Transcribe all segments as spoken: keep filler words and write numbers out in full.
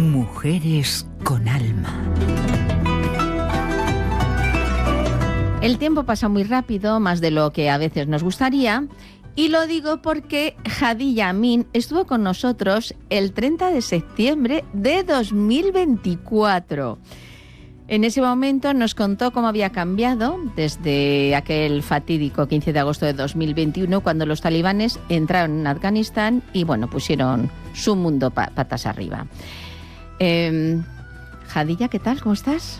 Mujeres con alma. El tiempo pasa muy rápido, más de lo que a veces nos gustaría, y lo digo porque Hadilla Amin estuvo con nosotros el treinta de septiembre de dos mil veinticuatro. En ese momento nos contó cómo había cambiado desde aquel fatídico quince de agosto de dos mil veintiuno, cuando los talibanes entraron en Afganistán y bueno, pusieron su mundo pa- patas arriba. Eh, Hadilla, ¿qué tal? ¿Cómo estás?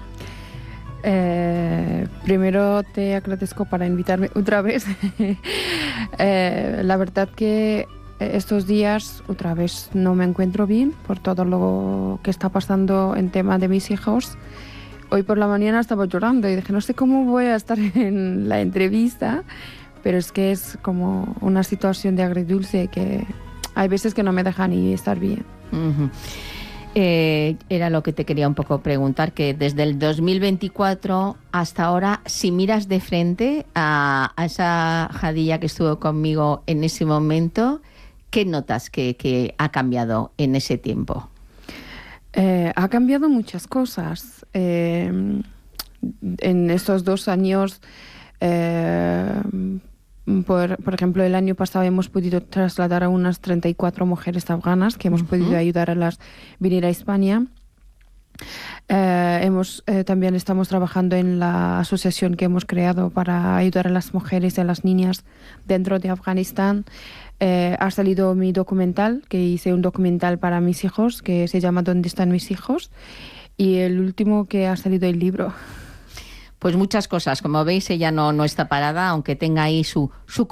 Eh, primero te agradezco para invitarme otra vez. eh, la verdad que estos días otra vez no me encuentro bien por todo lo que está pasando en tema de mis hijos. Hoy por la mañana estaba llorando y dije, no sé cómo voy a estar en la entrevista, pero es que es como una situación de agridulce que hay veces que no me deja ni estar bien. Uh-huh. Eh, era lo que te quería un poco preguntar, que desde el dos mil veinticuatro hasta ahora, si miras de frente a, a esa Hadilla que estuvo conmigo en ese momento, ¿qué notas que, que ha cambiado en ese tiempo? Eh, ha cambiado muchas cosas. Eh, en estos dos años, eh, por, por ejemplo, el año pasado hemos podido trasladar a unas treinta y cuatro mujeres afganas que hemos uh-huh. podido ayudar a las venir a España. Eh, hemos, eh, también estamos trabajando en la asociación que hemos creado para ayudar a las mujeres y a las niñas dentro de Afganistán. Eh, ha salido mi documental, que hice un documental para mis hijos, que se llama ¿Dónde están mis hijos? Y el último que ha salido el libro. Pues muchas cosas. Como veis, ella no, no está parada, aunque tenga ahí su, su